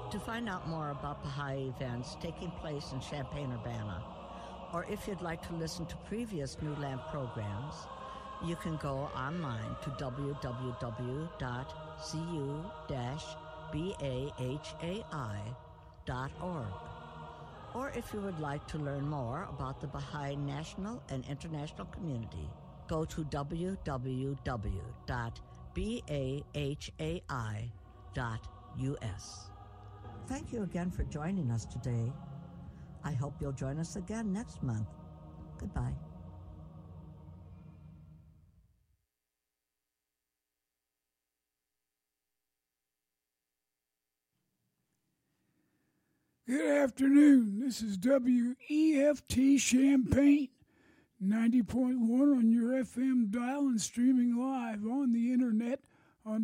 To find out more about Baha'i events taking place in Champaign-Urbana, or if you'd like to listen to previous New Lamp programs, you can go online to www.cu-bahai.org. Or if you would like to learn more about the Baha'i national and international community, go to www.bahai.us. Thank you again for joining us today. I hope you'll join us again next month. Goodbye. Good afternoon. This is WEFT Champaign, 90.1 on your FM dial and streaming live on the internet on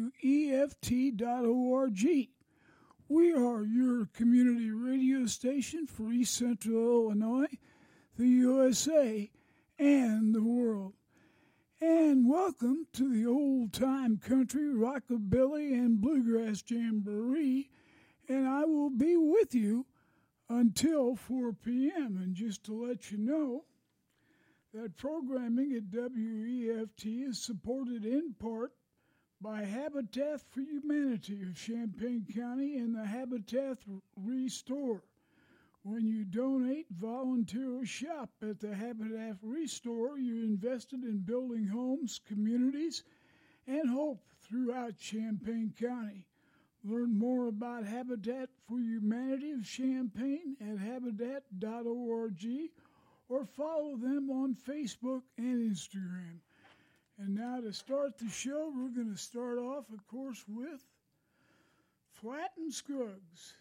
WEFT.org. We are your community radio station for East Central Illinois, the USA, and the world. And welcome to the old-time country, rockabilly, and bluegrass jamboree. And I will be with you until 4 p.m. And just to let you know, that programming at WEFT is supported in part by Habitat for Humanity of Champaign County and the Habitat Restore. When you donate, volunteer, or shop at the Habitat Restore, you're invested in building homes, communities, and hope throughout Champaign County. Learn more about Habitat for Humanity of Champaign at habitat.org or follow them on Facebook and Instagram. And now to start the show, we're going to start off, of course, with Flatt & Scruggs.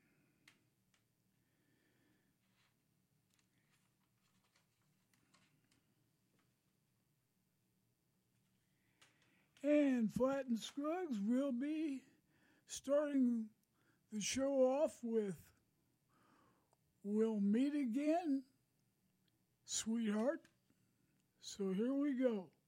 And Flatt & Scruggs will be starting the show off with We'll Meet Again, Sweetheart. So here we go.